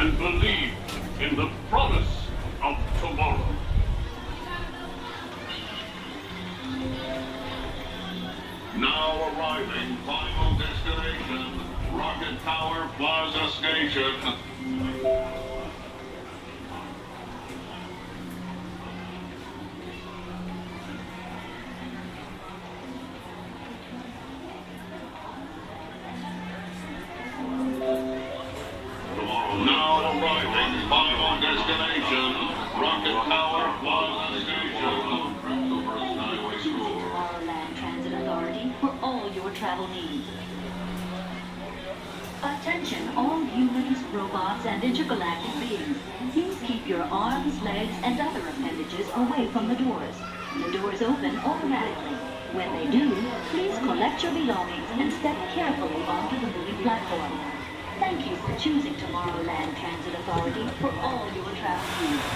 and believe in the promise of tomorrow. Now arriving, final destination, Rocket Tower Plaza Station. Now arriving, final destination, Rocket Tower Plaza Station. Tomorrowland Transit Authority for all your travel needs. Attention, all humans, robots, and intergalactic beings. Please keep your arms, legs, and other appendages away from the doors. The doors open automatically. When they do, please collect your belongings and step carefully onto the moving platform. Thank you for choosing Tomorrowland Transit Authority for all your travel needs.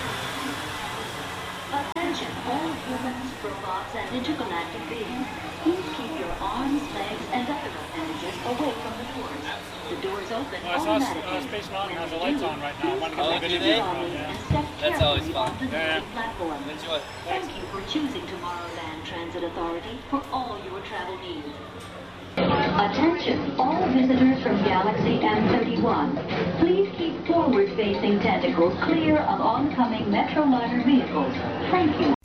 Attention, all humans, robots, and intergalactic beings. Please keep your arms, legs, and other appendages away from the doors. The doors open automatically. Space Mountain has the lights on right now. I want to get Oh, the do video they? on, yeah. That's always fun. Platform. Enjoy. Thank you for choosing Tomorrowland Transit Authority for all your travel needs. Attention, all visitors from Galaxy M31. Please keep forward-facing tentacles clear of oncoming Metroliner vehicles. Thank you.